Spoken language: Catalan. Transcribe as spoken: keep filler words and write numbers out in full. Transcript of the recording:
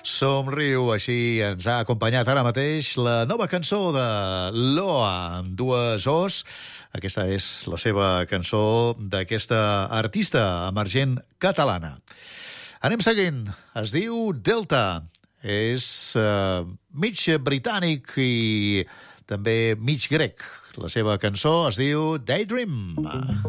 Somriu, així ens ha acompanyat ara mateix la nova cançó de Loa, amb dues O's. Aquesta és la seva cançó d'aquesta artista emergent catalana. Anem seguint. Es diu Delta. És uh, mig britànic i també mig grec. La seva cançó es diu Daydream.